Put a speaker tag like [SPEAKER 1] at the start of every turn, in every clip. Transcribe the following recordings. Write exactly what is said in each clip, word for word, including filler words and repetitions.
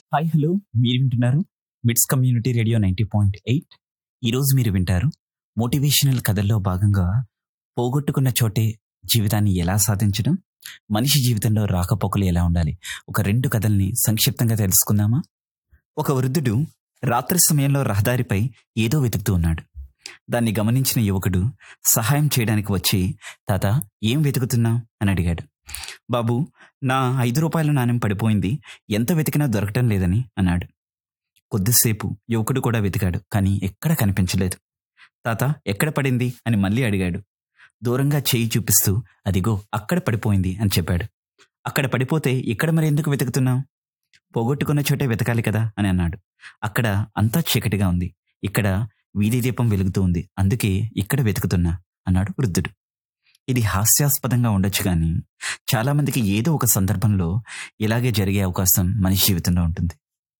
[SPEAKER 1] Hi hello మీరు వింటున్నారు మిట్స్ community radio ninety point eight. ఈరోజు మీరు వింటారు మోటివేషనల్ కథల్లో భాగంగా పోగొట్టుకున్న చోటే జీవితాన్ని ఎలా సాధించడం, మనిషి జీవితంలో రాకపోకలు ఎలా ఉండాలి. ఒక రెండు కథల్ని సంక్షిప్తంగా తెలుసుకుందామా. ఒక వృద్ధుడు రాత్రి సమయంలో రహదారిపై ఏదో వెతుకుతూ ఉన్నాడు. దాన్ని గమనించిన యువకుడు సహాయం చేయడానికి వచ్చి, తాత ఏం వెతుకుతున్నావు అని అడిగాడు. బాబు, నా ఐదు రూపాయల నాణ్యం పడిపోయింది, ఎంత వెతికినా దొరకటం లేదని అన్నాడు. కొద్దిసేపు యువకుడు కూడా వెతికాడు, కానీ ఎక్కడ కనిపించలేదు. తాత ఎక్కడ పడింది అని మళ్ళీ అడిగాడు. దూరంగా చేయి చూపిస్తూ, అదిగో అక్కడ పడిపోయింది అని చెప్పాడు. అక్కడ పడిపోతే ఇక్కడ మరి ఎందుకు వెతుకుతున్నావు? పోగొట్టుకున్న చోటే వెతకాలి కదా అని అన్నాడు. అక్కడ అంతా చీకటిగా ఉంది, ఇక్కడ వీధి దీపం వెలుగుతూ ఉంది, అందుకే ఇక్కడ వెతుకుతున్నా అన్నాడు వృద్ధుడు. ఇది హాస్యాస్పదంగా ఉండొచ్చు, కానీ చాలా మందికి ఏదో ఒక సందర్భంలో ఇలాగే జరిగే అవకాశం మనిషి జీవితంలో ఉంటుంది.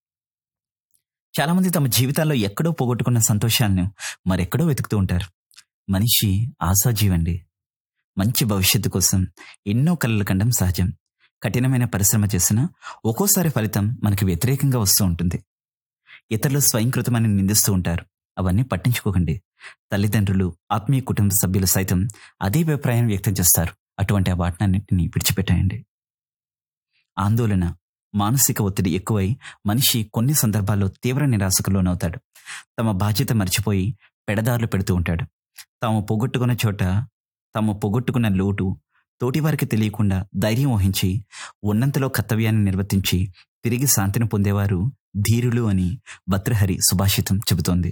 [SPEAKER 1] చాలా మంది తమ జీవితాల్లో ఎక్కడో పోగొట్టుకున్న సంతోషాలను మరెక్కడో వెతుకుతూ ఉంటారు. మనిషి ఆశాజీవండి. మంచి భవిష్యత్తు కోసం ఎన్నో కలలు కండం సహజం. కఠినమైన పరిశ్రమ చేసినా ఒక్కోసారి ఫలితం మనకి వ్యతిరేకంగా వస్తూ ఉంటుంది. ఇతరులు స్వయంకృతమని నిందిస్తూ ఉంటారు, అవన్నీ పట్టించుకోకండి. తల్లిదండ్రులు, ఆత్మీయ కుటుంబ సభ్యులు సైతం అదే అభిప్రాయం వ్యక్తం చేస్తారు. అటువంటి ఆ వాటినన్నింటినీ విడిచిపెట్టేయండి. ఆందోళన, మానసిక ఒత్తిడి ఎక్కువై మనిషి కొన్ని సందర్భాల్లో తీవ్ర నిరాశకు లోనవుతాడు. తమ బాధ్యత మర్చిపోయి పెడదారులు పెడుతూ ఉంటాడు. తాము పోగొట్టుకున్న చోట తాము పోగొట్టుకున్న లోటు తోటివారికి తెలియకుండా ధైర్యం వహించి ఉన్నంతలో కర్తవ్యాన్ని నిర్వర్తించి తిరిగి శాంతిని పొందేవారు ధీరులు అని భర్తృహరి సుభాషితం చెబుతోంది.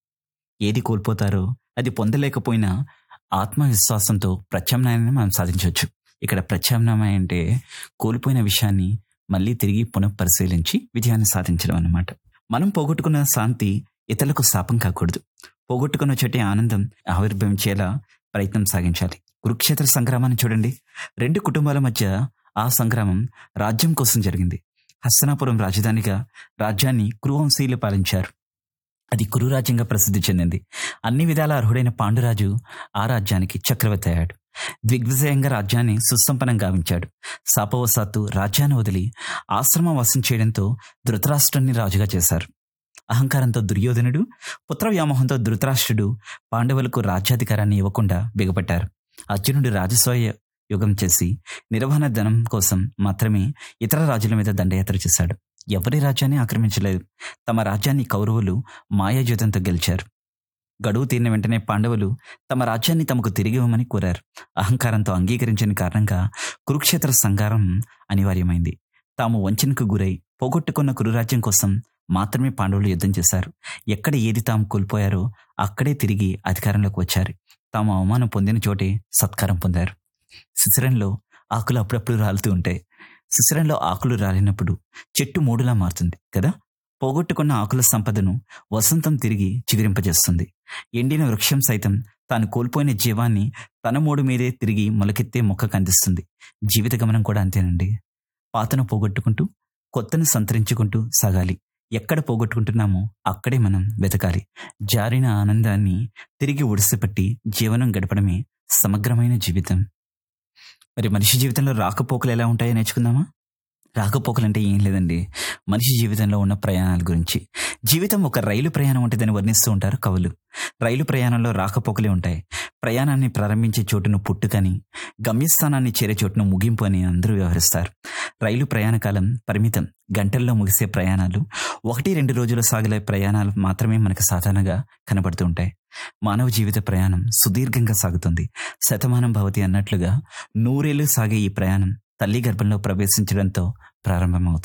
[SPEAKER 1] ఏది కోల్పోతారో అది పొందలేకపోయినా ఆత్మవిశ్వాసంతో ప్రత్యామ్నాయాన్ని మనం సాధించవచ్చు. ఇక్కడ ప్రత్యామ్నాయం అంటే కోల్పోయిన విషయాన్ని మళ్ళీ తిరిగి పునఃపరిశీలించి విజయాన్ని సాధించడం అన్నమాట. మనం పోగొట్టుకున్న శాంతి ఇతరులకు శాపం కాకూడదు. పోగొట్టుకున్న చోటే ఆనందం ఆవిర్భవించేలా ప్రయత్నం సాగించాలి. కురుక్షేత్ర సంగ్రామాన్ని చూడండి. రెండు కుటుంబాల మధ్య ఆ సంగ్రామం రాజ్యం కోసం జరిగింది. హస్తినాపురం రాజధానిగా రాజ్యాన్ని కురువంశీయులు పాలించారు. అది కురురాజ్యంగా ప్రసిద్ధి చెందింది. అన్ని విధాల అర్హుడైన పాండురాజు ఆ రాజ్యానికి చక్రవర్తి అయ్యాడు. దిగ్విజయంగా రాజ్యాన్ని సుసంపన్నం గావించాడు. శాపవశాత్తు రాజ్యాన్ని వదిలి ఆశ్రమం వాసం చేయడంతో ధృతరాష్ట్రుని రాజుగా చేశారు. అహంకారంతో దుర్యోధనుడు, పుత్ర వ్యామోహంతో ధృతరాష్ట్రుడు పాండవులకు రాజ్యాధికారాన్ని ఇవ్వకుండా బిగపట్టారు. అర్జునుడు రాజస్వయ యుగం చేసి నిర్వహణ ధనం కోసం మాత్రమే ఇతర రాజుల మీద దండయాత్ర చేశాడు. ఎవరి రాజ్యాన్ని ఆక్రమించలేదు. తమ రాజ్యాన్ని కౌరవులు మాయాజూతంతో గెలిచారు. గడువు తీరిన వెంటనే పాండవులు తమ రాజ్యాన్ని తమకు తిరిగి ఇవ్వమని కోరారు. అహంకారంతో అంగీకరించిన కారణంగా కురుక్షేత్ర సంగ్రామం అనివార్యమైంది. తాము వంచనకు గురై పోగొట్టుకున్న కురురాజ్యం కోసం మాత్రమే పాండవులు యుద్ధం చేశారు. ఎక్కడ ఏది తాము కోల్పోయారో అక్కడే తిరిగి అధికారంలోకి వచ్చారు. తాము అవమానం పొందిన చోటే సత్కారం పొందారు. శిశిరంలో ఆకులు అప్పుడప్పుడు రాలుతూ ఉంటాయి. శిశిరంలో ఆకులు రాలినప్పుడు చెట్టు మూడులా మారుతుంది కదా. పోగొట్టుకున్న ఆకుల సంపదను వసంతం తిరిగి చిగురింపజేస్తుంది. ఎండిన వృక్షం సైతం తాను కోల్పోయిన జీవాన్ని తన మూడు మీదే తిరిగి మొలకెత్తే మొక్కకు అందిస్తుంది. జీవిత గమనం కూడా అంతేనండి. పాతను పోగొట్టుకుంటూ కొత్తను సంతరించుకుంటూ సాగాలి. ఎక్కడ పోగొట్టుకుంటున్నామో అక్కడే మనం వెతకాలి. జారిన ఆనందాన్ని తిరిగి ఒడిసిపట్టి జీవనం గడపడమే సమగ్రమైన జీవితం. మరి మనిషి జీవితంలో రాకపోకలు ఎలా ఉంటాయో నేర్చుకుందామా. రాకపోకలు అంటే ఏం లేదండి, మనిషి జీవితంలో ఉన్న ప్రయాణాల గురించి. జీవితం ఒక రైలు ప్రయాణం ఉంటుందని వర్ణిస్తూ ఉంటారు కవులు. రైలు ప్రయాణంలో రాకపోకలే ఉంటాయి. ప్రయాణాన్ని ప్రారంభించే చోటును పుట్టుకని, గమ్యస్థానాన్ని చేరే చోటును ముగింపు అని అందరూ వ్యవహరిస్తారు. రైలు ప్రయాణ కాలం పరిమితం. గంటల్లో ముగిసే ప్రయాణాలు, ఒకటి రెండు రోజులు సాగలే ప్రయాణాలు మాత్రమే మనకు సాధారణంగా కనబడుతూ ఉంటాయి. మానవ జీవిత ప్రయాణం సుదీర్ఘంగా సాగుతుంది. శతమానం భవతి అన్నట్లుగా నూరేళ్లు సాగే ఈ ప్రయాణం తల్లి గర్భంలో ప్రవేశించడంతో ప్రారంభమవుతుంది.